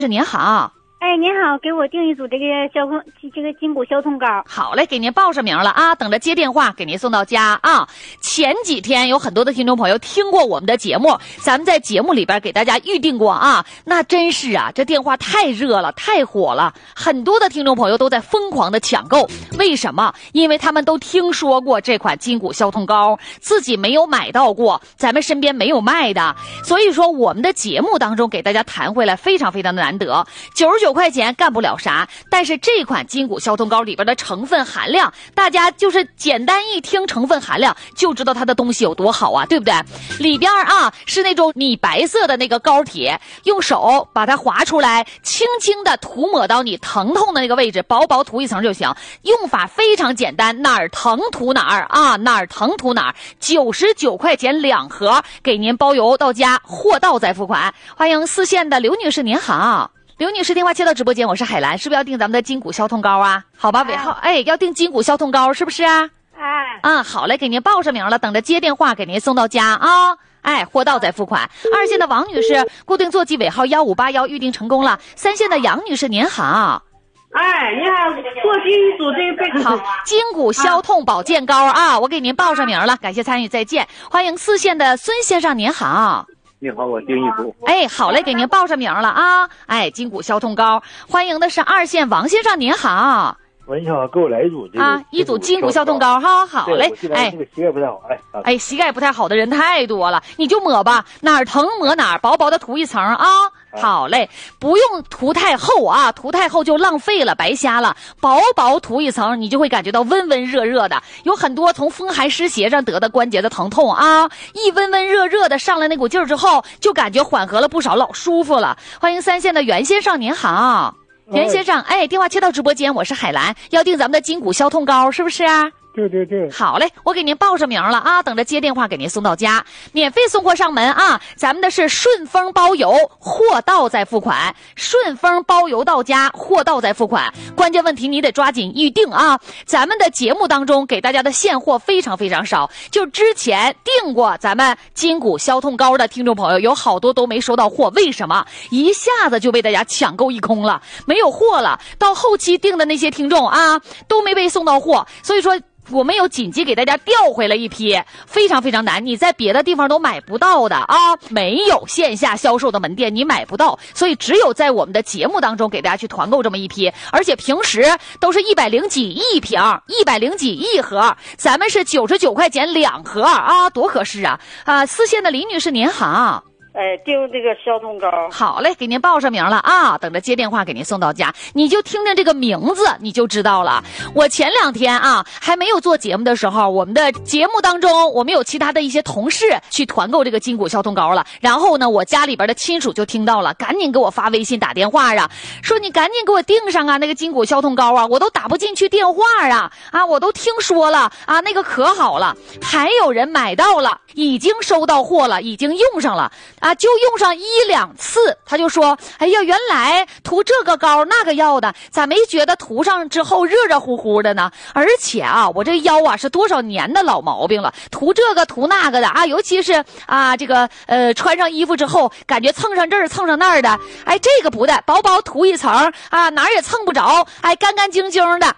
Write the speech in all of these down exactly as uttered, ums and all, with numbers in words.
是您好。 哎，您好，给我订一组这个消痛这个筋骨消痛膏。 好嘞，给您报上名了啊，等着接电话给您送到家啊。前几天有很多的听众朋友听过我们的节目，咱们在节目里边给大家预定过啊，那真是啊，这电话太热了，太火了，很多的听众朋友都在疯狂的抢购。为什么？因为他们都听说过这款筋骨消痛膏，自己没有买到过，咱们身边没有卖的，所以说我们的节目当中给大家谈回来非常非常的难得。九十九块钱干不了啥，但是这款筋骨消痛膏里边的成分含量，大家就是简单一听成分含量就知道它的东西有多好啊，对不对？里边啊是那种米白色的那个膏体，用手把它划出来，轻轻的涂抹到你疼痛的那个位置，薄薄涂一层就行。用法非常简单，哪儿疼涂哪儿啊，哪儿疼涂哪儿。九十九块钱两盒，给您包邮到家，货到再付款。欢迎四线的刘女士，您好。刘女士，电话接到直播间，我是海兰，是不是要订咱们的筋骨消痛膏啊？好吧，尾号，哎，要订筋骨消痛膏是不是啊？ 哎， 啊，好嘞，给您报上名了，等着接电话给您送到家啊。哎，货到再付款。二线的王女士，固定座机尾号幺五八幺预定成功了。三线的杨女士，您好。 哎，你好，过去一组这个好，筋骨消痛保健膏啊，我给您报上名了，感谢参与，再见。欢迎四线的孙先生，您好。 你好，我订一组。 哎，好嘞，给您报上名了啊！哎，筋骨消痛膏，欢迎的是二线王先生，您好。 喂，你好，给我来一组这个啊，一组筋骨消痛膏哈，好嘞。 哎，这个膝盖不太好，哎， 哎，膝盖不太好的人太多了，你就抹吧，哪儿疼抹哪儿，薄薄的涂一层啊。好嘞，不用涂太厚啊，涂太厚就浪费了，白瞎了。薄薄涂一层，你就会感觉到温温热热的。有很多从风寒湿邪上得的关节的疼痛啊，一温温热热的上来那股劲儿之后，就感觉缓和了不少，老舒服了。欢迎三线的袁先生，您好。袁先生，哎，电话接到直播间，我是海兰，要订咱们的筋骨消痛膏，是不是啊？ 对对对， 好嘞，我给您报上名了啊，等着接电话给您送到家，免费送货上门啊！咱们的是顺丰包邮，货到再付款，顺丰包邮到家，货到再付款。关键问题你得抓紧预定啊！咱们的节目当中给大家的现货非常非常少，就之前订过咱们筋骨消痛膏的听众朋友有好多都没收到货，为什么？一下子就被大家抢购一空了，没有货了。到后期订的那些听众啊，都没被送到货，所以说我们有紧急给大家调回了一批，非常非常难，你在别的地方都买不到的啊，没有线下销售的门店你买不到，所以只有在我们的节目当中给大家去团购这么一批，而且平时都是一百零几一瓶，一百零几一盒，咱们是九十九块钱两盒啊，多合适啊！啊，四线的李女士您好。 哎，订这个消痛膏。 好嘞，给您报上名了啊，等着接电话给您送到家。你就听听这个名字，你就知道了。我前两天啊，还没有做节目的时候，我们的节目当中，我们有其他的一些同事去团购这个筋骨消痛膏了。然后呢，我家里边的亲属就听到了，赶紧给我发微信打电话啊，说你赶紧给我订上啊，那个筋骨消痛膏啊，我都打不进去电话啊，啊，我都听说了啊，那个可好了。还有人买到了，已经收到货了，已经用上了。啊，就用上一两次，他就说：“哎呀，原来涂这个膏那个药的，咋没觉得涂上之后热热乎乎的呢？而且啊，我这腰啊是多少年的老毛病了，涂这个涂那个的啊，尤其是啊这个呃穿上衣服之后，感觉蹭上这儿蹭上那儿的，哎，这个不的，薄薄涂一层啊，哪儿也蹭不着，哎，干干净净的。”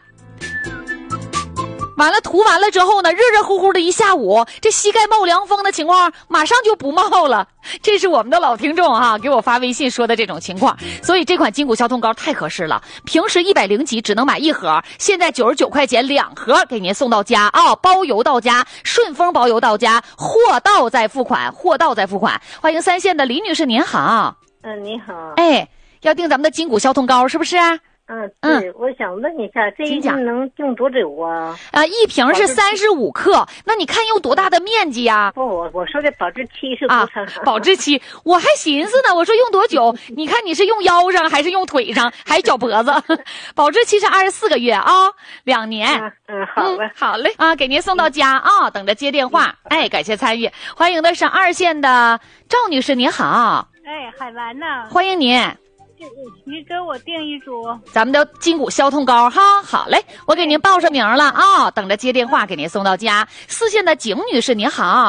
完了涂完了之后呢，热热乎乎的一下午，这膝盖冒凉风的情况马上就不冒了。这是我们的老听众啊，给我发微信说的这种情况。所以这款筋骨消痛膏太合适了，平时一百零几只能买一盒，现在九十九块钱两盒给您送到家啊，包邮到家，顺丰包邮到家，货到再付款，货到再付款。欢迎三线的李女士，您好。 嗯，你好。 哎，要订咱们的筋骨消痛膏是不是？ 嗯，对，嗯，我想问一下，这一瓶能用多久啊？ 啊，一瓶是三十五克，那你看用多大的面积呀？ 不，我我说的保质期是多长？ 啊，保质期，我还寻思呢，我说用多久？你看你是用腰上还是用腿上，还是脚脖子？保质期是二十四个月啊，两年。 嗯，嗯好了， 嗯，好嘞啊，给您送到家啊，等着接电话。哎，感谢参与，欢迎的是二线的赵女士，您好。 哎，海兰呐， 欢迎您。 你给我订一组咱们的筋骨消痛膏哈，好嘞，我给您报上名了啊，等着接电话给您送到家。四线的景女士您好。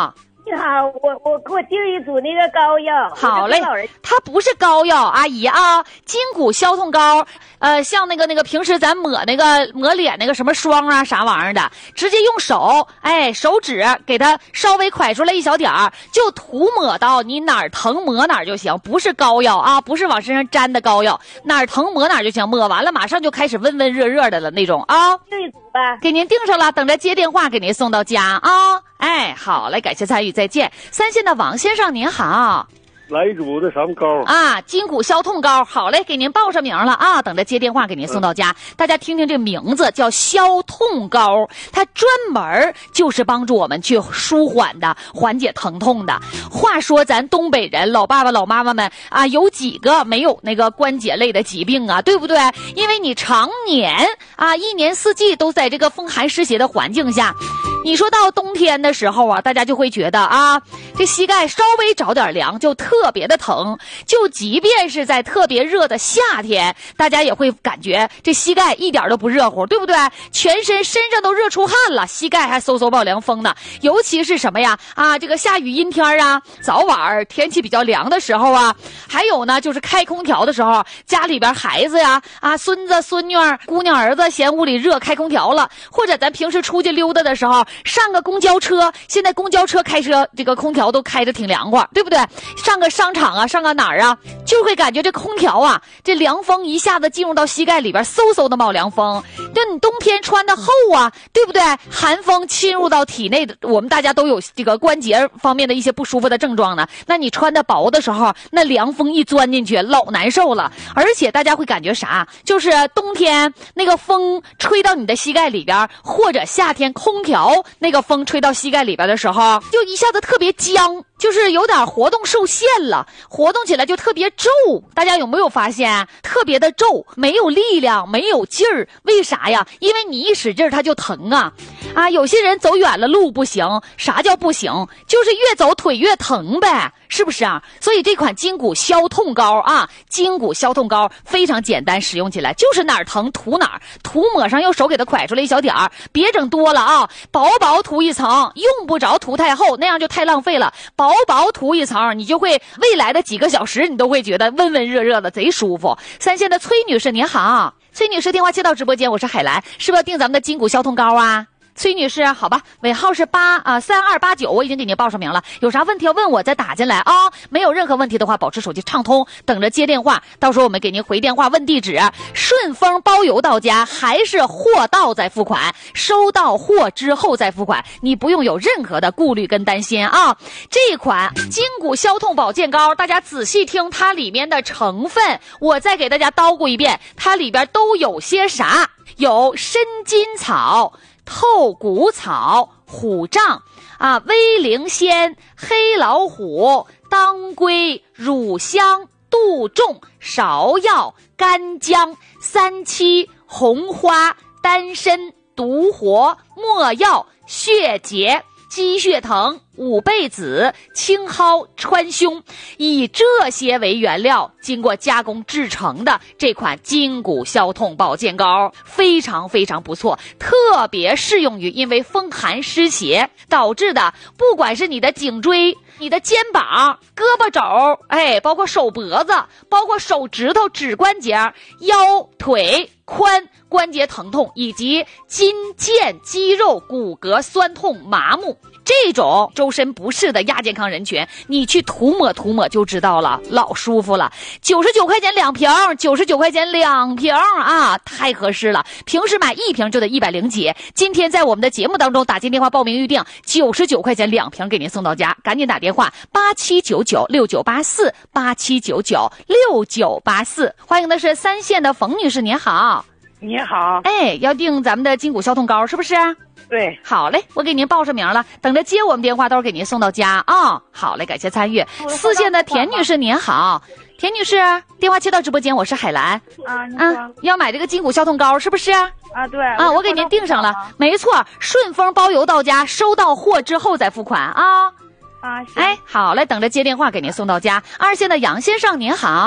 你好，我我给我订一组那个膏药。 好嘞，它不是膏药，阿姨啊，筋骨消痛膏，呃，像那个那个平时咱抹那个抹脸那个什么霜啊啥玩意儿的，直接用手，哎，手指给它稍微蒯出来一小点儿，就涂抹到你哪儿疼抹哪儿就行，不是膏药啊，不是往身上粘的膏药，哪儿疼抹哪儿就行，抹完了马上就开始温温热热的了那种啊。 订一组吧， 给您订上了，等着接电话给您送到家啊。哎，好嘞，感谢参与，再见。三线的王先生您好， 来一组的什么膏啊？筋骨消痛膏，好嘞，给您报上名了啊，等着接电话给您送到家。嗯、大家听听这名字叫消痛膏，它专门就是帮助我们去舒缓的、缓解疼痛的。话说咱东北人老爸爸老妈妈们啊，有几个没有那个关节类的疾病啊，对不对？因为你常年啊，一年四季都在这个风寒湿邪的环境下。你说到冬天的时候啊，大家就会觉得啊，这膝盖稍微着点凉就特别的疼，就即便是在特别热的夏天，大家也会感觉这膝盖一点都不热乎，对不对？全身身上都热出汗了，膝盖还嗖嗖冒凉风呢。尤其是什么呀？啊，这个下雨阴天啊，早晚天气比较凉的时候啊，还有呢，就是开空调的时候，家里边孩子呀，啊，孙子孙女姑娘儿子嫌屋里热开空调了，或者咱平时出去溜达的时候上个公交车，现在公交车开车这个空调都开着挺凉快，对不对？上个商场啊，上个哪儿啊，就会感觉这空调啊，这凉风一下子进入到膝盖里边，嗖嗖的冒凉风。这你冬天穿的厚啊，对不对？寒风侵入到体内的，我们大家都有这个关节方面的一些不舒服的症状呢。那你穿的薄的时候，那凉风一钻进去，老难受了。而且大家会感觉啥？就是冬天那个风吹到你的膝盖里边，或者夏天空调那个风吹到膝盖里边的时候，就一下子特别僵，就是有点活动受限了，活动起来就特别皱。大家有没有发现特别的皱，没有力量，没有劲儿？为啥呀？因为你一使劲它就疼啊啊！有些人走远了路不行，啥叫不行？就是越走腿越疼呗，是不是啊？所以这款筋骨消痛膏啊，筋骨消痛膏非常简单，使用起来就是哪儿疼涂哪儿，涂抹上用手给它蒯出来一小点儿，别整多了啊，薄薄涂一层，用不着涂太厚，那样就太浪费了。薄薄涂一层，你就会未来的几个小时，你都会觉得温温热热的，贼舒服。三线的崔女士您好，崔女士电话接到直播间，我是海兰，是不是要订咱们的筋骨消痛膏啊？崔女士，好吧，尾号是八啊三二八九，我已经给您报上名了。有啥问题要问我，再打进来啊、哦。没有任何问题的话，保持手机畅通，等着接电话。到时候我们给您回电话问地址。顺丰包邮到家，还是货到再付款？收到货之后再付款，你不用有任何的顾虑跟担心啊。这款筋骨消痛保健膏，大家仔细听它里面的成分，我再给大家叨咕一遍，它里边都有些啥？有参筋草、透骨草、虎杖啊、威灵仙、黑老虎、当归、乳香、杜仲、芍药、干姜、三七、红花、丹参、独活、没药、血竭、鸡血藤、五倍子、青蒿、川芎，以这些为原料经过加工制成的这款筋骨消痛保健膏非常非常不错，特别适用于因为风寒湿邪导致的，不管是你的颈椎、你的肩膀、胳膊肘，哎，包括手脖子，包括手指头、指关节、腰、腿、髋关节疼痛，以及筋腱、肌肉、骨骼酸痛、麻木，这种周身不适的亚健康人群，你去涂抹涂抹就知道了，老舒服了。九十九块钱两瓶，九十九块钱两瓶啊，太合适了。平时买一瓶就得一百零几，今天在我们的节目当中打进电话报名预定，九十九块钱两瓶给您送到家，赶紧打电话八七九九六九八四八七九九六九八四。欢迎的是三线的冯女士，您好。 你好， 哎，要订咱们的筋骨消痛膏是不是？ 对， 好嘞，我给您报上名了，等着接我们电话，到时候给您送到家啊、哦。好嘞，感谢参与。四线的田女士您好，田女士，电话接到直播间，我是海兰啊。你啊，要买这个筋骨消痛膏是不是？ 啊，对啊，我给您订上了，没错，顺丰包邮到家，收到货之后再付款啊。 啊，行。 哎，好嘞，等着接电话给您送到家。二线的杨先生您好。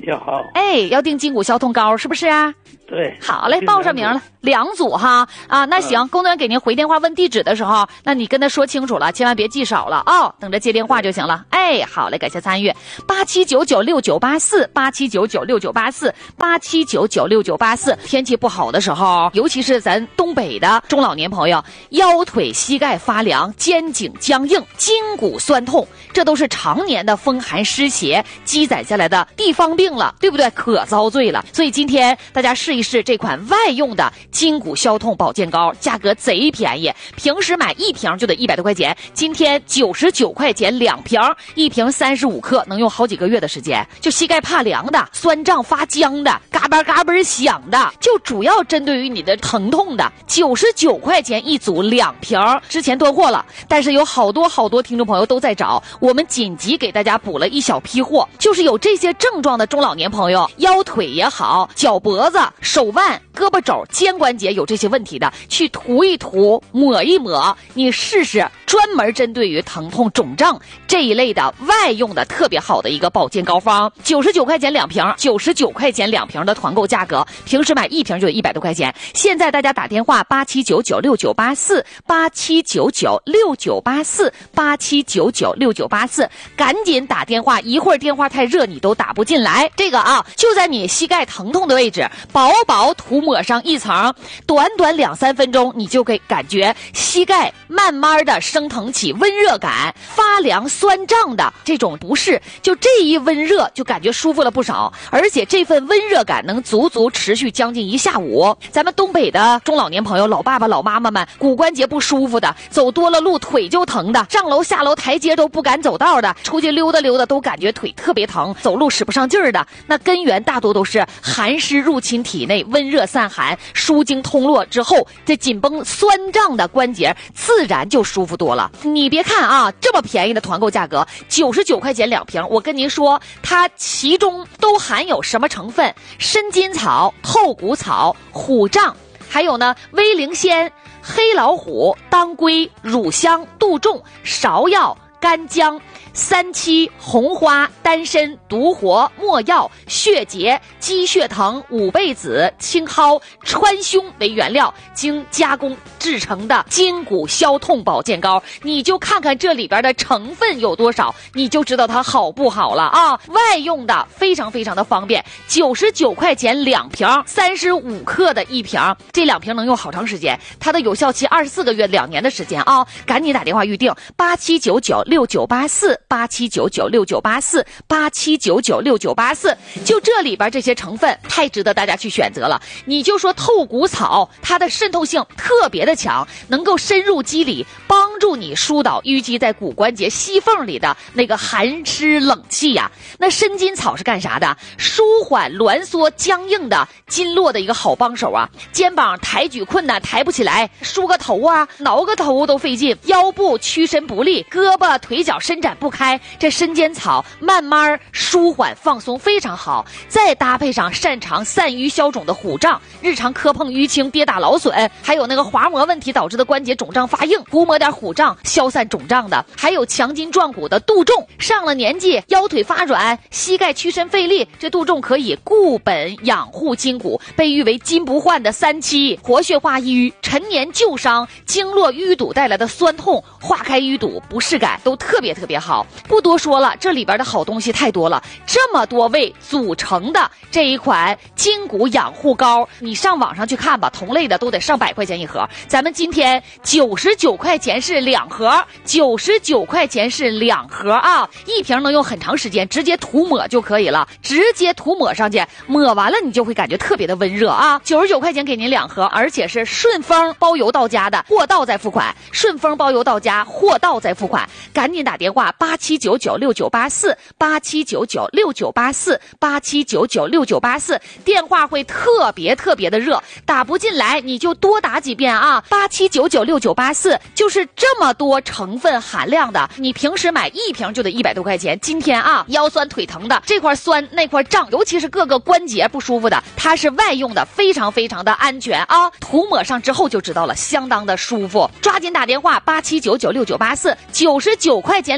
你好。 哎，要订筋骨消痛膏是不是啊？ 对。 好嘞，报上名了，两组哈啊，那行，工作人员给您回电话问地址的时候，那你跟他说清楚了，千万别记少了哦，等着接电话就行了。哎，好嘞，感谢参与，八七九九六九八四，八七九九六九八四，八七九九六九八四。天气不好的时候，尤其是咱东北的中老年朋友，腰腿膝盖发凉，肩颈僵硬，筋骨酸痛，这都是常年的风寒湿邪积攒下来的地方病了，对不对？可遭罪了。所以今天大家试一试这款外用的筋骨消痛保健膏，价格贼便宜，平时买一瓶就得一百多块钱，今天九十九块钱两瓶，一瓶三十五克，能用好几个月的时间。就膝盖怕凉的、酸胀发僵的、嘎巴嘎巴响的，就主要针对于你的疼痛的，九十九块钱一组两瓶，之前断货了，但是有好多好多听众朋友都在找，我们紧急给大家补了一小批货，就是有这些症状的中老年朋友，腰腿也好，脚脖子、手腕、胳膊肘、肩关节有这些问题的，去涂一涂、抹一抹，你试试，专门针对于疼痛、肿胀这一类的外用的特别好的一个保健膏方，九十九块钱两瓶，九十九块钱两瓶的团购价格，平时买一瓶就得一百多块钱。现在大家打电话八七九九六九八四，八七九九六九八四，八七九九六九八四，赶紧打电话，一会儿电话太热你都打不进来。这个啊，就在你膝盖疼痛的位置，薄薄涂抹上一层，短短两三分钟，你就可以感觉膝盖慢慢的升腾起温热感，发凉酸胀的这种不适，就这一温热就感觉舒服了不少，而且这份温热感能足足持续将近一下午。咱们东北的中老年朋友，老爸爸老妈妈们，骨关节不舒服的，走多了路腿就疼的，上楼下楼台阶都不敢走道的，出去溜达溜达都感觉腿特别疼，走路使不上劲儿的，那根源大多都是寒湿入侵体内，温热散寒，输经通络之后，这紧绷酸胀的关节自然就舒服多了。你别看啊，这么便宜的团购价格，九十九块钱两瓶，我跟您说，它其中都含有什么成分？参筋草、透骨草、虎杖，还有呢威灵仙、黑老虎、当归、乳香、杜仲、芍药、干姜、三七、红花、丹参、独活、没药、血竭、鸡血藤、五倍子、青蒿、川芎为原料，经加工制成的筋骨消痛保健膏，你就看看这里边的成分有多少，你就知道它好不好了啊！外用的非常非常的方便，九十九块钱两瓶，三十五克的一瓶，这两瓶能用好长时间，它的有效期二十四个月，两年的时间啊！赶紧打电话预定八七九九六九八四。八七九九六九八四，八七九九六九八四，就这里边这些成分太值得大家去选择了。你就说透骨草，它的渗透性特别的强，能够深入肌理，帮助你疏导淤积在骨关节隙缝里的那个寒湿冷气呀。那参筋草是干啥的？舒缓挛缩僵硬的筋络的一个好帮手啊。肩膀抬举困难，抬不起来，梳个头啊，挠个头都费劲，腰部屈伸不利，胳膊腿脚伸展不开，这参筋草慢慢舒缓放松非常好，再搭配上擅长散瘀消肿的虎杖，日常磕碰淤青跌打劳损，还有那个滑膜问题导致的关节肿胀发硬，涂抹点虎杖消散肿胀的，还有强筋壮骨的杜仲，上了年纪腰腿发软，膝盖屈伸费力，这杜仲可以固本养护筋骨，被誉为金不换的三七，活血化瘀，陈年旧伤经络淤堵带来的酸痛，化开淤堵不适感都特别特别好。不多说了，这里边的好东西太多了，这么多味组成的这一款筋骨养护膏，你上网上去看吧，同类的都得上百块钱一盒，咱们今天九十九块钱是两盒，九十九块钱是两盒啊，一瓶能用很长时间，直接涂抹就可以了，直接涂抹上去，抹完了你就会感觉特别的温热啊。九十九块钱给您两盒，而且是顺丰包邮到家的，货到再付款，顺丰包邮到家，货到再付款，赶紧打电话八七九九六九八四，八七九九六九八四，八七九九六九八四，电话会特别特别的热，打不进来你就多打几遍啊，八七九九六九八四，就是这么多成分含量的，你平时买一瓶就得一百多块钱，今天啊腰酸腿疼的，这块酸那块胀，尤其是各个关节不舒服的，它是外用的，非常非常的安全啊，涂抹上之后就知道了，相当的舒服，抓紧打电话八七九九六九八四，九十九块钱两盒，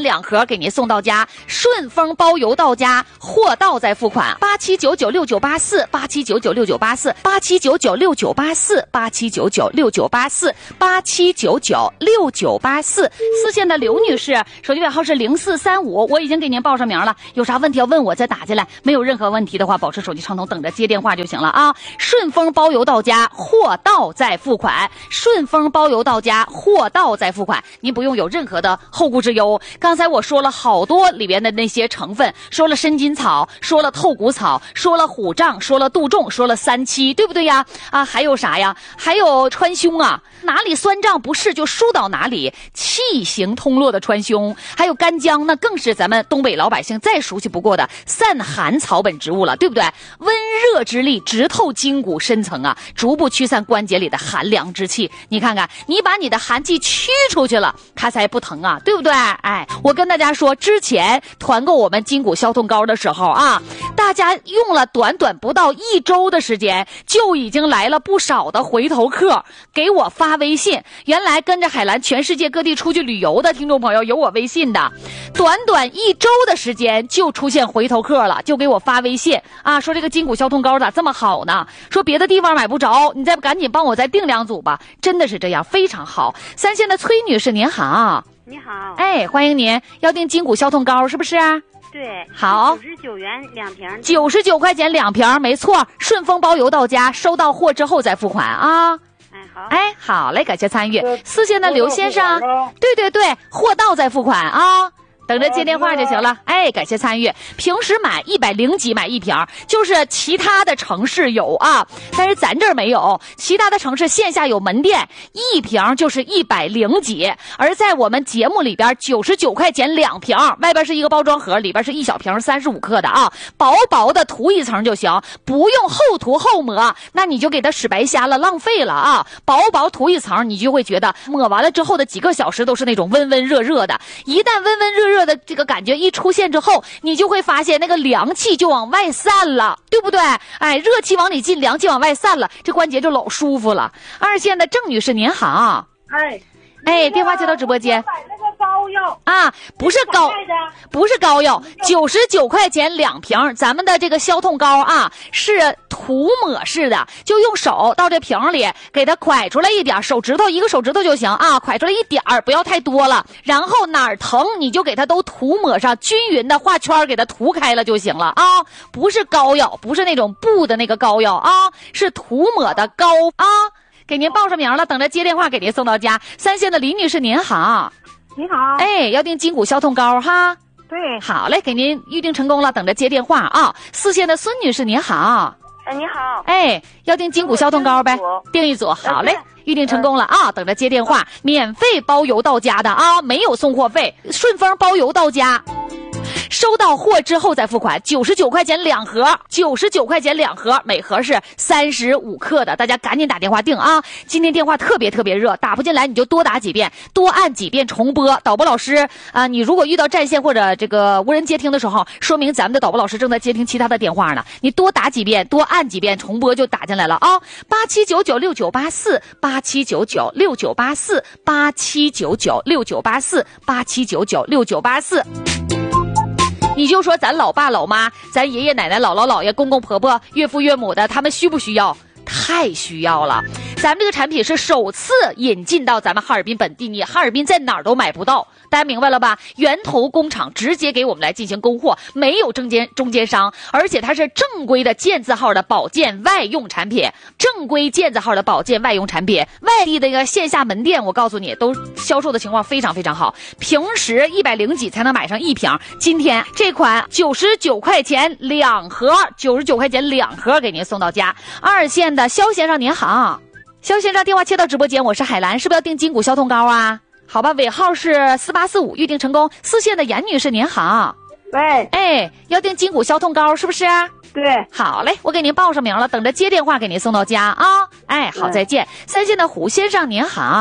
盒给您送到家，顺丰包邮到家，货到再付款。八七九九六九八四，八七九九六九八四，八七九九六九八四，八七九九六九八四，八七九九六九八四。四线的刘女士，手机尾号是零四三五，我已经给您报上名了，有啥问题要问我再打进来，没有任何问题的话，保持手机畅通，等着接电话就行了啊。顺丰包邮到家，货到再付款。顺丰包邮到家，货到再付款，您不用有任何的后顾之忧。刚才我说了好多里边的那些成分，说了参筋草，说了透骨草，说了虎杖，说了杜仲，说了三七，对不对呀？啊，还有啥呀？还有川芎啊，哪里酸胀不适就疏导哪里，气行通络的川芎，还有干姜，那更是咱们东北老百姓再熟悉不过的散寒草本植物了，对不对？温热之力直透筋骨深层啊，逐步驱散关节里的寒凉之气。你看看，你把你的寒气驱出去了，它才不疼啊，对不对？哎，我跟大家说，之前团购我们筋骨消痛膏的时候啊，大家用了短短不到一周的时间，就已经来了不少的回头客给我发微信。原来跟着海兰全世界各地出去旅游的听众朋友有我微信的，短短一周的时间就出现回头客了，就给我发微信啊，说这个筋骨消痛膏咋这么好呢？说别的地方买不着，你再赶紧帮我再订两组吧。真的是这样，非常好。三线的崔女士您好。 你好， 哎，欢迎您，要订筋骨消痛膏是不是？ 对， 好， 九十九元两瓶， 九十九块钱两瓶，没错，顺丰包邮到家，收到货之后再付款啊。 哎，好， 哎，好嘞，感谢参与。四线的刘先生，对对对，货到再付款啊。等着接电话就行了。哎，感谢参与。平时买一百零几买一瓶，就是其他的城市有啊，但是咱这儿没有。其他的城市线下有门店，一瓶就是一百零几，而在我们节目里边九十九块钱两瓶，外边是一个包装盒，里边是一小瓶三十五克的啊，薄薄的涂一层就行，不用后涂后抹，那你就给它使白瞎了，浪费了啊。薄薄涂一层，你就会觉得抹完了之后的几个小时都是那种温温热热的，一旦温温热热热的这个感觉一出现之后，你就会发现那个凉气就往外散了，对不对？哎，热气往里进，凉气往外散了，这关节就老舒服了。二线的郑女士您好。 哎哎，电话接到直播间。 买那个膏药啊，不是膏，不是膏药，九十九块钱两瓶。咱们的这个消痛膏啊，是涂抹式的，就用手到这瓶里给它蒯出来一点，手指头一个手指头就行啊，蒯出来一点儿，不要太多了。然后哪儿疼你就给它都涂抹上，均匀的画圈给它涂开了就行了啊，不是膏药，不是那种布的那个膏药啊，是涂抹的膏啊。给您报上名了，等着接电话给您送到家。三线的李女士您好。 你好， 哎，要订筋骨消痛膏哈。 对， 好嘞，给您预定成功了，等着接电话啊。四线的孙女士您好。 哎，你好， 哎，要订筋骨消痛膏呗，订一组，好嘞。预定成功了啊！等着接电话，免费包邮到家的啊，没有送货费，顺丰包邮到家。收到货之后再付款，九十九块钱两盒，九十九块钱两盒，每盒是三十五克的，大家赶紧打电话订啊！今天电话特别特别热，打不进来你就多打几遍，多按几遍重播。导播老师啊，你如果遇到占线或者这个无人接听的时候，说明咱们的导播老师正在接听其他的电话呢。你多打几遍，多按几遍重播就打进来了啊！八七九九六九八四，八七九九六九八四，八七九九六九八四，八七九九六九八四。你就说咱老爸老妈，咱爷爷奶奶姥姥姥爷公公婆婆岳父岳母的，他们需不需要？太需要了。咱们这个产品是首次引进到咱们哈尔滨本地，你哈尔滨在哪儿都买不到，大家明白了吧？源头工厂直接给我们来进行供货，没有中间中间商，而且它是正规的健字号的保健外用产品，正规健字号的保健外用产品，外地的一个线下门店，我告诉你，都销售的情况非常非常好，平时一百零几才能买上一瓶，今天这款九十九块钱两盒，九十九块钱两盒给您送到家。二线的肖先生您好。肖先生，电话切到直播间，我是海兰，是不是要订筋骨消痛膏啊？好吧，尾号是四八四五，预定成功。四线的严女士您好。 喂， 哎，要订筋骨消痛膏是不是？ 对， 好嘞，我给您报上名了，等着接电话给您送到家啊。哎，好，再见。三线的胡先生您好。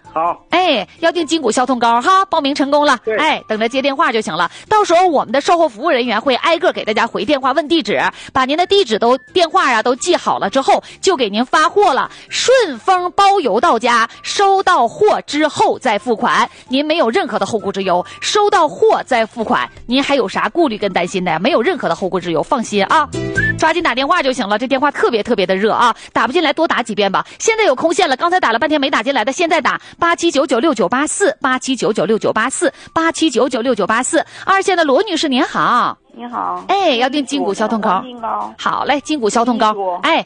好， 哎，要订筋骨消痛膏哈，报名成功了，哎，等着接电话就行了。到时候我们的售后服务人员会挨个给大家回电话问地址，把您的地址都电话啊都记好了之后，就给您发货了，顺丰包邮到家，收到货之后再付款，您没有任何的后顾之忧。收到货再付款，您还有啥顾虑跟担心的呀？没有任何的后顾之忧，放心啊。抓紧打电话就行了，这电话特别特别的热啊！打不进来多打几遍吧。现在有空线了，刚才打了半天没打进来的，现在打八七九九六九八四八七九九六九八四八七九九六九八四。二线的罗女士您好， 你好， 哎，要订筋骨消痛膏，好嘞，筋骨消痛膏，哎，